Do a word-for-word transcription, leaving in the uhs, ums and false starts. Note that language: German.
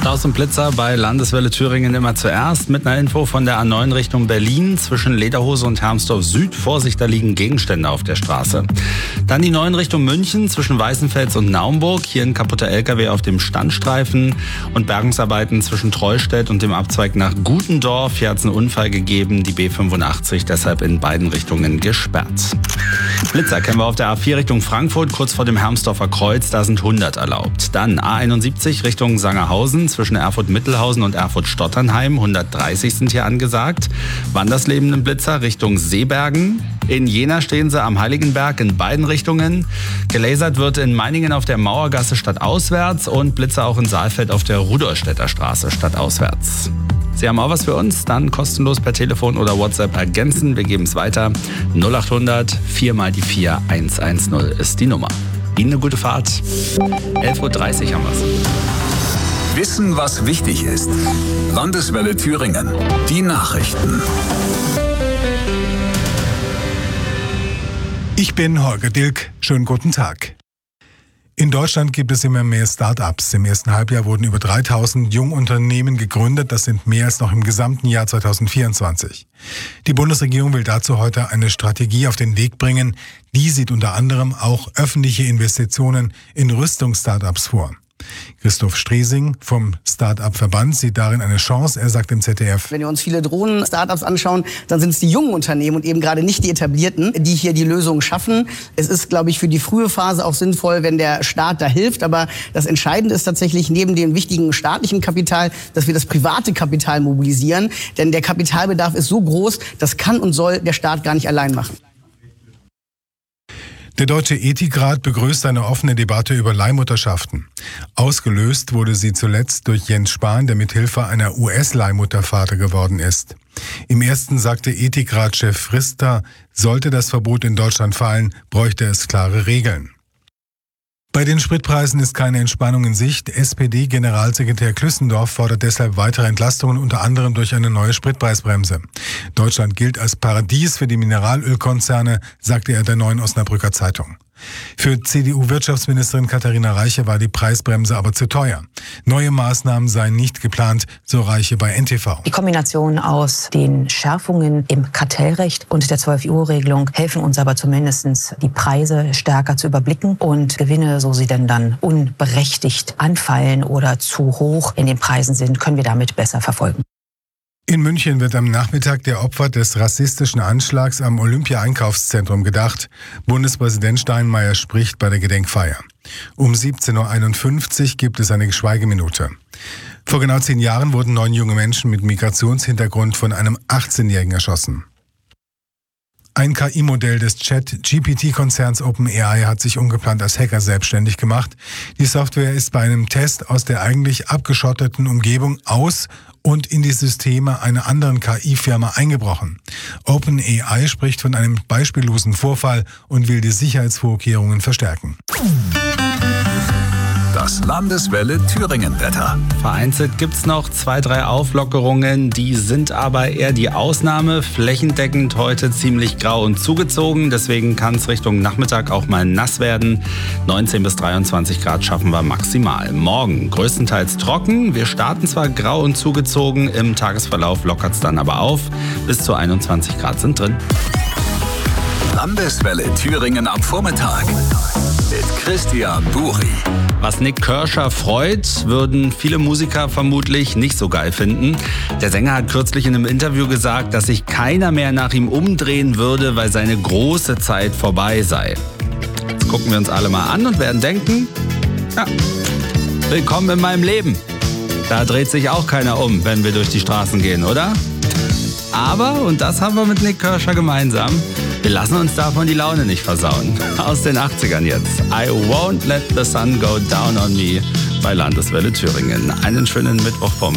Staus und Blitzer bei Landeswelle Thüringen immer zuerst mit einer Info von der A neun Richtung Berlin zwischen Lederhose und Hermsdorf Süd. Vorsicht, da liegen Gegenstände auf der Straße. Dann die neun Richtung München zwischen Weißenfels und Naumburg. Hier ein kaputter L K W auf dem Standstreifen und Bergungsarbeiten zwischen Treustedt und dem Abzweig nach Gutendorf. Hier hat es einen Unfall gegeben, die B fünfundachtzig deshalb in beiden Richtungen gesperrt. Blitzer kennen wir auf der A vier Richtung Frankfurt, kurz vor dem Hermsdorfer Kreuz, da sind hundert erlaubt. Dann A einundsiebzig Richtung Sangerhausen, zwischen Erfurt-Mittelhausen und Erfurt-Stotternheim, hundertdreißig sind hier angesagt. Wandersleben im Blitzer Richtung Seebergen. In Jena stehen sie am Heiligenberg in beiden Richtungen. Gelasert wird in Meiningen auf der Mauergasse stadtauswärts und Blitzer auch in Saalfeld auf der Rudolstädter Straße stadtauswärts. Sie haben auch was für uns? Dann kostenlos per Telefon oder WhatsApp ergänzen. Wir geben es weiter. null achthundert vier mal die vier eins eins null ist die Nummer. Ihnen eine gute Fahrt. elf Uhr dreißig haben wir es. Wissen, was wichtig ist. Landeswelle Thüringen. Die Nachrichten. Ich bin Holger Dilk. Schönen guten Tag. In Deutschland gibt es immer mehr Start-ups. Im ersten Halbjahr wurden über dreitausend Jungunternehmen gegründet. Das sind mehr als noch im gesamten Jahr zweitausendvierundzwanzig. Die Bundesregierung will dazu heute eine Strategie auf den Weg bringen. Die sieht unter anderem auch öffentliche Investitionen in Rüstungs-Startups vor. Christoph Stresing vom Start-up-Verband sieht darin eine Chance. Er sagt im Z D F: Wenn wir uns viele Drohnen-Startups anschauen, dann sind es die jungen Unternehmen und eben gerade nicht die etablierten, die hier die Lösungen schaffen. Es ist, glaube ich, für die frühe Phase auch sinnvoll, wenn der Staat da hilft. Aber das Entscheidende ist tatsächlich neben dem wichtigen staatlichen Kapital, dass wir das private Kapital mobilisieren. Denn der Kapitalbedarf ist so groß, das kann und soll der Staat gar nicht allein machen. Der Deutsche Ethikrat begrüßt eine offene Debatte über Leihmutterschaften. Ausgelöst wurde sie zuletzt durch Jens Spahn, der mithilfe einer U S-Leihmutter Vater geworden ist. Im ersten sagte Ethikratschef Frister, sollte das Verbot in Deutschland fallen, bräuchte es klare Regeln. Bei den Spritpreisen ist keine Entspannung in Sicht. S P D-Generalsekretär Klüssendorf fordert deshalb weitere Entlastungen, unter anderem durch eine neue Spritpreisbremse. Deutschland gilt als Paradies für die Mineralölkonzerne, sagte er der Neuen Osnabrücker Zeitung. Für C D U-Wirtschaftsministerin Katharina Reiche war die Preisbremse aber zu teuer. Neue Maßnahmen seien nicht geplant, so Reiche bei N T V. Die Kombination aus den Schärfungen im Kartellrecht und der zwölf-Uhr-Regelung helfen uns aber zumindest, die Preise stärker zu überblicken und Gewinne, so sie denn dann unberechtigt anfallen oder zu hoch in den Preisen sind, können wir damit besser verfolgen. In München wird am Nachmittag der Opfer des rassistischen Anschlags am Olympia-Einkaufszentrum gedacht. Bundespräsident Steinmeier spricht bei der Gedenkfeier. Um siebzehn Uhr einundfünfzig gibt es eine Schweigeminute. Vor genau zehn Jahren wurden neun junge Menschen mit Migrationshintergrund von einem achtzehnjährigen erschossen. Ein K I-Modell des Chat-G P T-Konzerns OpenAI hat sich ungeplant als Hacker selbstständig gemacht. Die Software ist bei einem Test aus der eigentlich abgeschotteten Umgebung aus und in die Systeme einer anderen K I-Firma eingebrochen. OpenAI spricht von einem beispiellosen Vorfall und will die Sicherheitsvorkehrungen verstärken. Das Landeswelle Thüringen-Wetter. Vereinzelt gibt's noch zwei, drei Auflockerungen, die sind aber eher die Ausnahme. Flächendeckend heute ziemlich grau und zugezogen, deswegen kann es Richtung Nachmittag auch mal nass werden. neunzehn bis dreiundzwanzig Grad schaffen wir maximal. Morgen größtenteils trocken. Wir starten zwar grau und zugezogen, im Tagesverlauf lockert's dann aber auf. Bis zu einundzwanzig Grad sind drin. Landeswelle Thüringen am Vormittag mit Christian Buri. Was Nik Kershaw freut, würden viele Musiker vermutlich nicht so geil finden. Der Sänger hat kürzlich in einem Interview gesagt, dass sich keiner mehr nach ihm umdrehen würde, weil seine große Zeit vorbei sei. Jetzt gucken wir uns alle mal an und werden denken, ja, willkommen in meinem Leben. Da dreht sich auch keiner um, wenn wir durch die Straßen gehen, oder? Aber, und das haben wir mit Nik Kershaw gemeinsam, wir lassen uns davon die Laune nicht versauen. Aus den achtzigern jetzt. I won't let the sun go down on me bei Landeswelle Thüringen. Einen schönen Mittwochvormittag.